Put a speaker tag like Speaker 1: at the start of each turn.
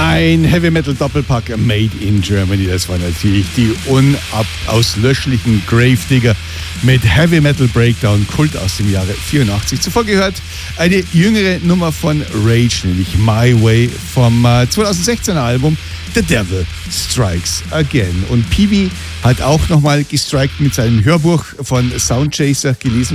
Speaker 1: Ein Heavy Metal Doppelpack Made in Germany. Das war natürlich die unauslöschlichen Gravedigger mit Heavy Metal Breakdown, Kult aus dem Jahre 84. Zuvor gehört eine jüngere Nummer von Rage, nämlich My Way vom 2016er Album The Devil Strikes Again. Und Peewee hat auch nochmal gestrikt mit seinem Hörbuch von Soundchaser gelesen.